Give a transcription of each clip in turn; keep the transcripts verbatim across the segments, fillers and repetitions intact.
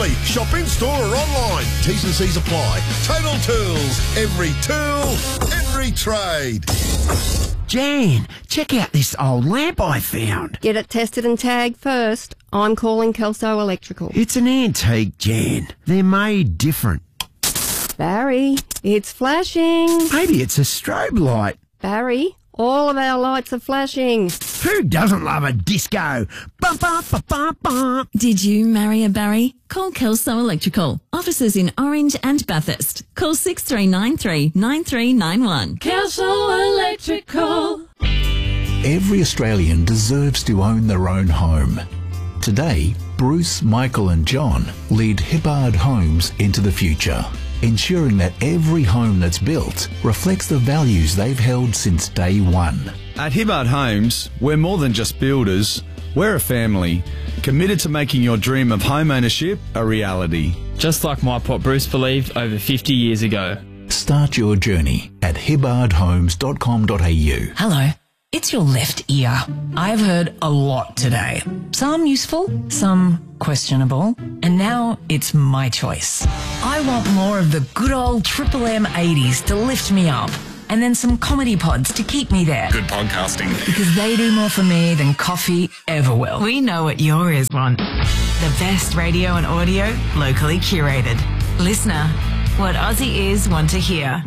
family. Shop in store or online. T's and C's apply. Total Tools. Every tool, every trade. Jan, check out this old lamp I found. Get it tested and tagged first. I'm calling Kelso Electrical. It's an antique, Jan. They're made different. Barry, it's flashing. Maybe it's a strobe light. Barry, all of our lights are flashing. Who doesn't love a disco? Bum, bum, bum, bum, bum. Did you marry a Barry? Call Kelso Electrical. Offices in Orange and Bathurst. Call six three nine three, nine three nine one. Kelso Electrical. Every Australian deserves to own their own home. Today, Bruce, Michael and John lead Hibbard Homes into the future, ensuring that every home that's built reflects the values they've held since day one. At Hibbard Homes, we're more than just builders. We're a family, committed to making your dream of home ownership a reality. Just like my pop Bruce believed over fifty years ago. Start your journey at hibbard homes dot com dot a u. Hello, it's your left ear. I've heard a lot today. Some useful, some questionable, and now it's my choice. I want more of the good old Triple M eighties to lift me up, and then some comedy pods to keep me there. Good podcasting. Because they do more for me than coffee ever will. We know what your ears want. The best radio and audio, locally curated. Listener, what Aussie ears want to hear.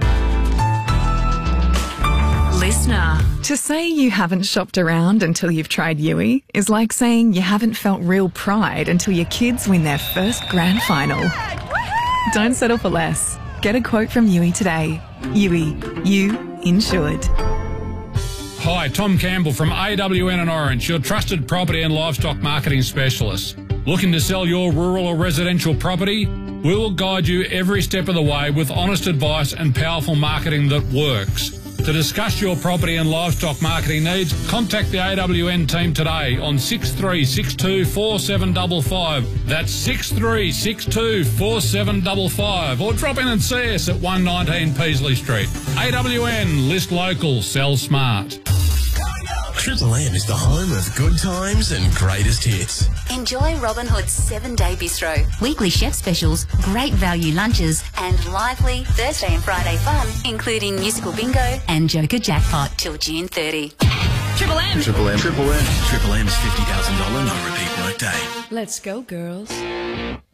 Listener. To say you haven't shopped around until you've tried Yui is like saying you haven't felt real pride until your kids win their first grand final. Don't settle for less. Get a quote from Yui today. Yui, you insured. Hi, Tom Campbell from A W N and Orange, your trusted property and livestock marketing specialist. Looking to sell your rural or residential property? We will guide you every step of the way with honest advice and powerful marketing that works. To discuss your property and livestock marketing needs, contact the A W N team today on six three six two, four seven five five. That's six three six two, four seven five five. Or drop in and see us at one nineteen Peasley Street. A W N, list local, sell smart. Triple M is the home of good times and greatest hits. Enjoy Robin Hood's seven-day bistro, weekly chef specials, great value lunches, and lively Thursday and Friday fun, including musical bingo and Joker jackpot till June thirtieth. Triple M. Triple M. Triple M. Triple M's fifty thousand dollars no repeat workday. Let's go, girls.